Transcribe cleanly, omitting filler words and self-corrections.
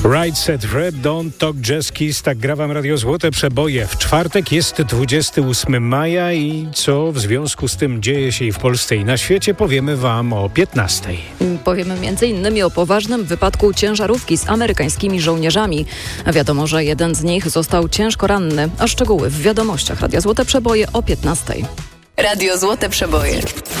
Right Set Fred, Don't Talk Jazz Kiss, tak gra wam Radio Złote Przeboje. W czwartek jest 28 maja i co w związku z tym dzieje się i w Polsce i na świecie, powiemy wam o 15. Powiemy m.in. o poważnym wypadku ciężarówki z amerykańskimi żołnierzami. Wiadomo, że jeden z nich został ciężko ranny, a szczegóły w wiadomościach Radia Złote Przeboje o 15. Radio Złote Przeboje.